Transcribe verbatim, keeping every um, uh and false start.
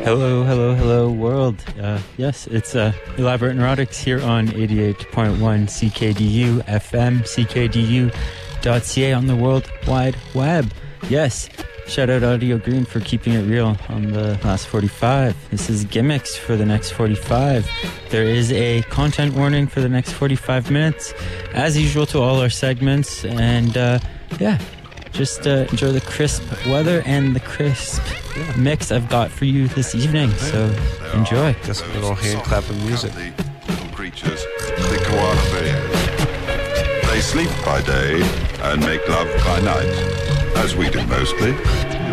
Hello, hello, hello, world. Uh, yes, it's uh, Elaborate Neurotics here on eighty-eight point one C K D U F M, C K D U dot C A on the World Wide Web. Yes, shout out Audio Green for keeping it real on the last forty-five. This is Gimmicks for the next forty-five. There is a content warning for the next forty-five minutes, as usual to all our segments. And uh, yeah, just uh, enjoy the crisp weather and the crisp yeah. mix I've got for you this evening. So enjoy. Just a little hand clapping music. Little creatures, the koala bears. They sleep by day and make love by night, as we do mostly.